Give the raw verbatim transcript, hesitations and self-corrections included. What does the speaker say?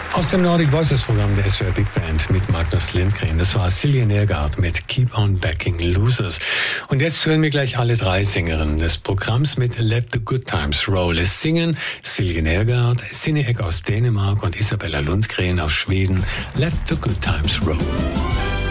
Aus dem Nordic Voices Programm der S W R Big Band mit Magnus Lindgren. Das war Silje Nergard mit Keep on Backing Losers. Und jetzt hören wir gleich alle drei Sängerinnen des Programms mit Let the Good Times Roll. Es singen Silje Nergard, Sinne Eck aus Dänemark und Isabella Lundgren aus Schweden. Let the Good Times Roll.